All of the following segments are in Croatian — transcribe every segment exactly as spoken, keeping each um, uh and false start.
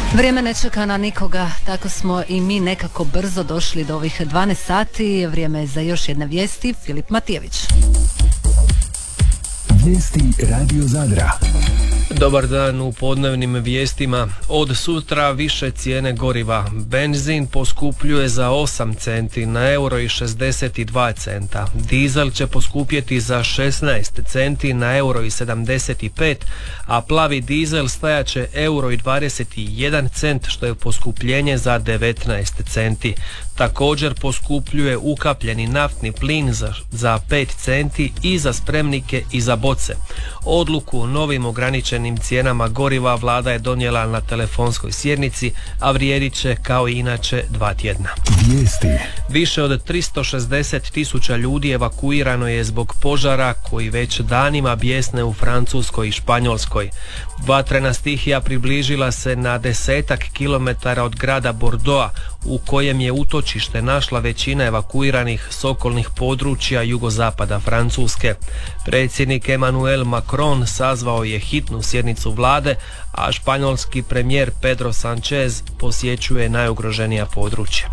Vrijeme ne čeka na nikoga, tako smo i mi nekako brzo došli do ovih dvanaest sati. Vrijeme je za još jedne vijesti. Filip Matijević. Vijesti Radio Zadra. Dobar dan. U podnevnim vijestima. Od sutra više cijene goriva. Benzin poskupljuje za osam centi na euro i šezdeset dva centa. Dizel će poskupjeti za šesnaest centi na euro i sedamdeset pet, a plavi dizel stajaće euro i dvadeset jedan cent, što je poskupljenje za devetnaest centi. Također poskupljuje ukapljeni naftni plin za, za pet centi i za spremnike i za boce. Odluku o novim ograničenim cijenama goriva vlada je donijela na telefonskoj sjednici, a vrijedit će kao i inače dva tjedna. Vijesti. Više od tristo šezdeset tisuća ljudi evakuirano je zbog požara koji već danima bjesne u Francuskoj i Španjolskoj. Vatrena stihija približila se na desetak kilometara od grada Bordeauxa, u kojem je utočište našla većina evakuiranih s okolnih područja jugozapada Francuske. Predsjednik Emmanuel Macron sazvao je hitnu sjednicu vlade, a španjolski premijer Pedro Sánchez posjećuje najugroženija područja.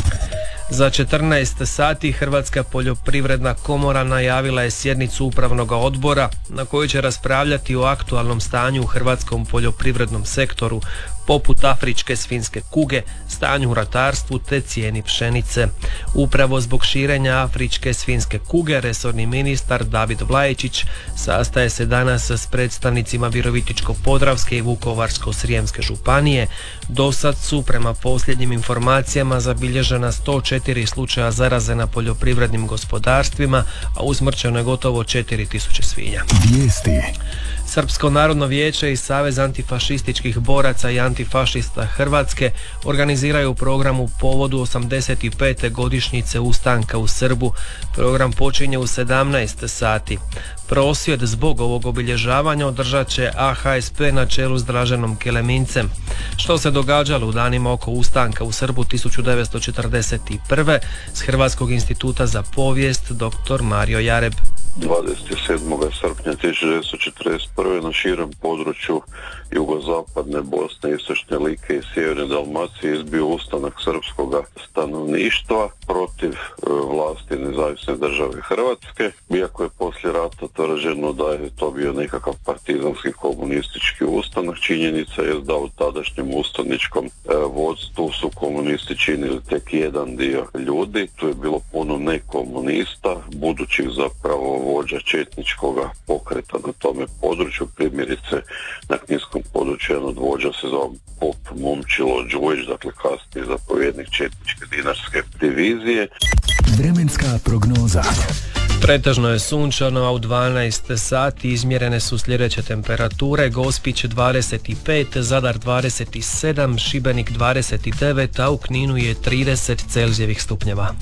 Za četrnaest sati Hrvatska poljoprivredna komora najavila je sjednicu upravnog odbora na kojoj će raspravljati o aktualnom stanju u hrvatskom poljoprivrednom sektoru, poput afričke svinjske kuge, stanju u ratarstvu te cijeni pšenice. Upravo zbog širenja afričke svinjske kuge, resorni ministar David Vlajičić sastaje se danas s predstavnicima Virovitičko-podravske i Vukovarsko-srijemske županije. Dosad su prema posljednjim informacijama zabilježena sto četiri slučaja zaraze na poljoprivrednim gospodarstvima, a usmrćeno je gotovo četiri tisuće svinja. Vijesti. Srpsko narodno vijeće i Savez antifašističkih boraca i antifašista Hrvatske organiziraju program u povodu osamdeset pete godišnjice ustanka u Srbu. Program počinje u sedamnaest sati. Prosvjed zbog ovog obilježavanja održat će A H S P na čelu s Draženom Kelemincem. Što se događalo u danima oko ustanka u Srbu tisuću devetsto četrdeset prve s Hrvatskog instituta za povijest dr. Mario Jareb. dvadeset sedmog srpnja tisuću devetsto četrdeset prve na širem području jugozapadne Bosne, istočne Like i sjeverne Dalmacije izbio ustanak srpskog stanovništva protiv e, vlasti nezavisne države Hrvatske. Iako je poslije rata tvrđeno da je to bio nekakav partizanski komunistički ustanak, činjenica je da u tadašnjem ustaničkom e, vodstvu su komunisti činili tek jedan dio ljudi. Tu je bilo puno nekomunista, budućih zapravo vođa četničkog pokreta na tome području. Primjerice na kninskom području jedan od vođa se zove Pop Momčilo Đujić, dakle kasniji zapovjednik četničke dinarske divizije. Vremenska prognoza. Pretežno je sunčano, a u dvanaest sati izmjerene su sljedeće temperature: Gospić dvadeset pet, Zadar dvadeset sedam, Šibenik dvadeset devet, a u Kninu je trideset Celzijevih stupnjeva.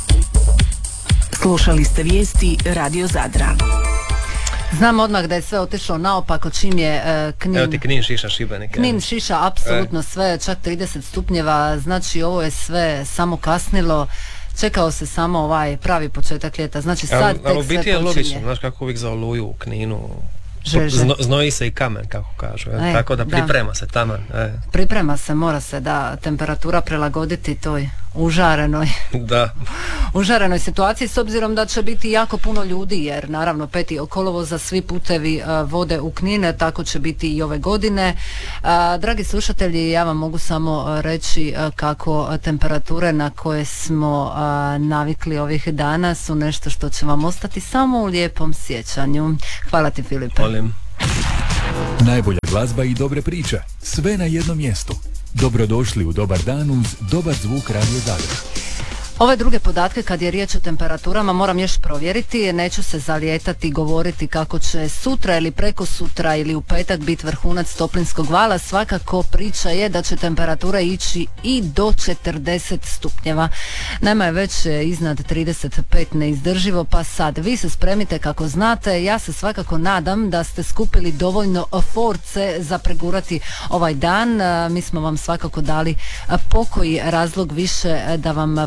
Slušali ste vijesti Radio Zadra. Znam odmah da je sve otišlo naopako čim je uh, Knin... Evo ti Knin, Šiša, Šibenik. Knin, Šiša, apsolutno sve, čak trideset stupnjeva, znači ovo je sve samo kasnilo. Čekao se samo ovaj pravi početak ljeta, znači sad ali, tek ali sve biti je počinje. logično, znaš kako uvijek za Oluju u Kninu Žeže. Zno, znoji se i kamen, kako kažu, e, tako da priprema da. se taman. E. Priprema se, mora se da temperatura prilagoditi toj užarenoj da. užarenoj situaciji, s obzirom da će biti jako puno ljudi, jer naravno peti kolovoza svi putevi uh, vode u Knine, tako će biti i ove godine. Uh, dragi slušatelji, ja vam mogu samo reći uh, kako temperature na koje smo uh, navikli ovih dana su nešto što će vam ostati samo u lijepom sjećanju. Hvala ti, Filipe. Volim. Najbolja glazba i dobre priče, sve na jednom mjestu. Dobrodošli u Dobar dan uz Dobar zvuk Radio Zadra. Ove druge podatke kad je riječ o temperaturama moram još provjeriti, neću se zalijetati govoriti kako će sutra ili preko sutra ili u petak biti vrhunac toplinskog vala. Svakako priča je da će temperatura ići i do četrdeset stupnjeva. Nama je već iznad trideset pet neizdrživo, pa sad vi se spremite kako znate. Ja se svakako nadam da ste skupili dovoljno force za pregurati ovaj dan. Mi smo vam svakako dali pokoji razlog više da vam ponedjeljak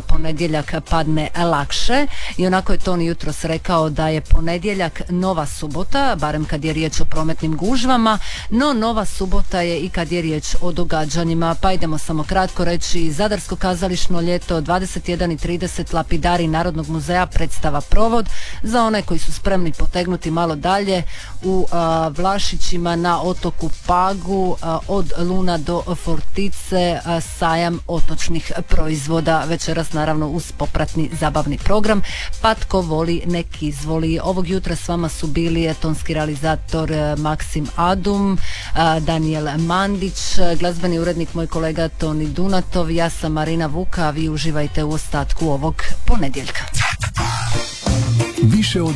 ponedjeljak padne lakše i onako je Toni jutros rekao da je ponedjeljak nova subota, barem kad je riječ o prometnim gužvama, no nova subota je i kad je riječ o događanjima. Pa idemo samo kratko reći: Zadarsko kazališno ljeto dvadeset jedan i trideset, Lapidari Narodnog muzeja, predstava Provod. Za one koji su spremni potegnuti malo dalje, u a, Vlašićima na otoku Pagu a, od Luna do Fortice a, sajam otočnih proizvoda. Večeras naravno uz popratni zabavni program, pa tko voli nek izvoli. Ovog jutra s vama su bili tonski realizator Maksim Adum, a, Daniel Mandić, glazbeni urednik moj kolega Toni Dunatov, ja sam Marina Vuka, a vi uživajte u ostatku ovog ponedjeljka. Više od